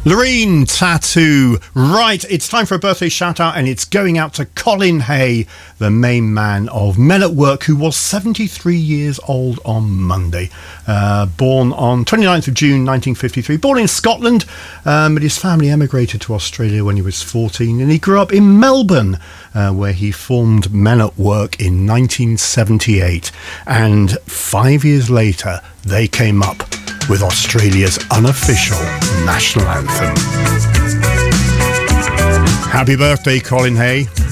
Loreen Tattoo. Right, it's time for a birthday shout out, and it's going out to Colin Hay, the main man of Men at Work, who was 73 years old on Monday. Born on 29th of June 1953. Born in Scotland, but his family emigrated to Australia when he was 14, and he grew up in Melbourne, where he formed Men at Work in 1978. And 5 years later, they came up with Australia's unofficial national anthem. Happy birthday, Colin Hay.